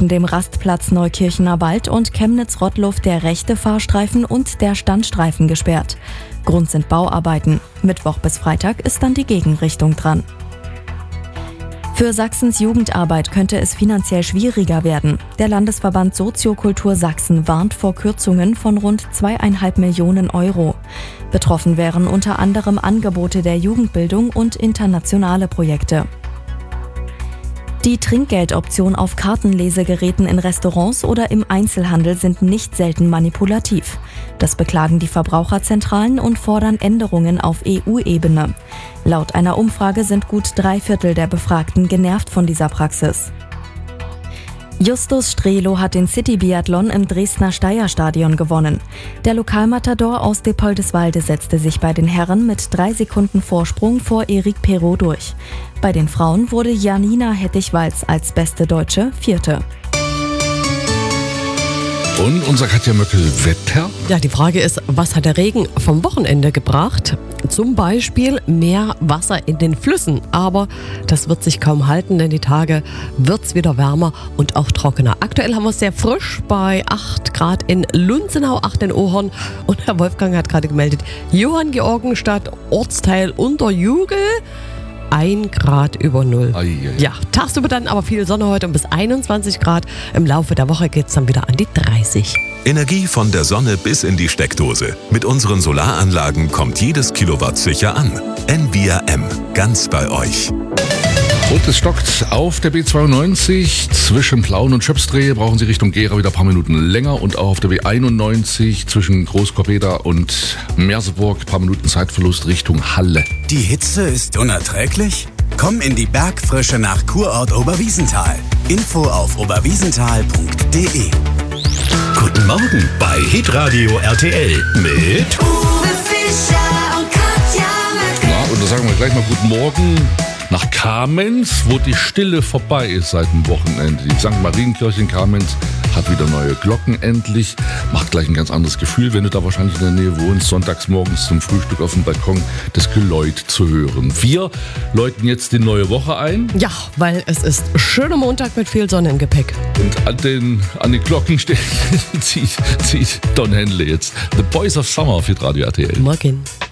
zwischen dem Rastplatz Neukirchener Wald und Chemnitz-Rottluff der rechte Fahrstreifen und der Standstreifen gesperrt. Grund sind Bauarbeiten. Mittwoch bis Freitag ist dann die Gegenrichtung dran. Für Sachsens Jugendarbeit könnte es finanziell schwieriger werden. Der Landesverband Soziokultur Sachsen warnt vor Kürzungen von rund 2,5 Millionen Euro. Betroffen wären unter anderem Angebote der Jugendbildung und internationale Projekte. Die Trinkgeldoption auf Kartenlesegeräten in Restaurants oder im Einzelhandel sind nicht selten manipulativ. Das beklagen die Verbraucherzentralen und fordern Änderungen auf EU-Ebene. Laut einer Umfrage sind gut 3/4 der Befragten genervt von dieser Praxis. Justus Strelo hat den City-Biathlon im Dresdner Steyrstadion gewonnen. Der Lokalmatador aus Diepoldeswalde setzte sich bei den Herren mit 3 Sekunden Vorsprung vor Eric Perrault durch. Bei den Frauen wurde Janina Hettich-Walz als beste Deutsche Vierte. Und unser Katja Möckel, Wetter? Ja, die Frage ist, was hat der Regen vom Wochenende gebracht? Zum Beispiel mehr Wasser in den Flüssen. Aber das wird sich kaum halten, denn die Tage wird es wieder wärmer und auch trockener. Aktuell haben wir es sehr frisch bei 8 Grad in Lunzenau, 8 in Ohorn. Und Herr Wolfgang hat gerade gemeldet, Johann Georgenstadt, Ortsteil Unterjugel, 1 Grad über 0. Ja, tagsüber dann aber viel Sonne heute und bis 21 Grad. Im Laufe der Woche geht es dann wieder an die 30. Energie von der Sonne bis in die Steckdose. Mit unseren Solaranlagen kommt jedes Kilowatt sicher an. Envia M, ganz bei euch. Und es stockt auf der B92 zwischen Plauen und Schöpsdrehe. Brauchen Sie Richtung Gera wieder ein paar Minuten länger. Und auch auf der B91 zwischen Großkorbeda und Merseburg ein paar Minuten Zeitverlust Richtung Halle. Die Hitze ist unerträglich? Komm in die Bergfrische nach Kurort Oberwiesenthal. Info auf oberwiesenthal.de. Guten Morgen bei Hitradio RTL mit Uwe Fischer und Katja Möckel. Na, und da sagen wir gleich mal guten Morgen nach Kamenz, wo die Stille vorbei ist seit dem Wochenende. Die St. Marienkirche in Kamenz hat wieder neue Glocken endlich. Macht gleich ein ganz anderes Gefühl, wenn du da wahrscheinlich in der Nähe wohnst, sonntags morgens zum Frühstück auf dem Balkon das Geläut zu hören. Wir läuten jetzt die neue Woche ein. Ja, weil es ist schöner Montag mit viel Sonne im Gepäck. Und an den Glocken zieht Don Henley jetzt The Boys of Summer auf Radio RTL. Morgen.